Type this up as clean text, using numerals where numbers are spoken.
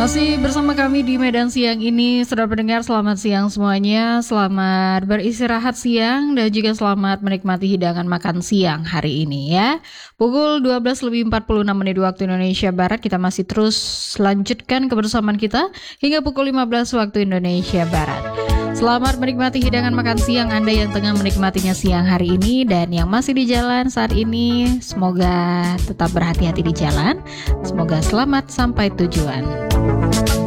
Masih bersama kami di Medan Siang ini, saudara pendengar, selamat siang semuanya. Selamat beristirahat siang dan juga selamat menikmati hidangan makan siang hari ini ya. Pukul 12:46 waktu Indonesia Barat, kita masih terus lanjutkan kebersamaan kita hingga pukul 15 waktu Indonesia Barat. Selamat menikmati hidangan makan siang Anda yang tengah menikmatinya siang hari ini, dan yang masih di jalan saat ini, semoga tetap berhati-hati di jalan. Semoga selamat sampai tujuan.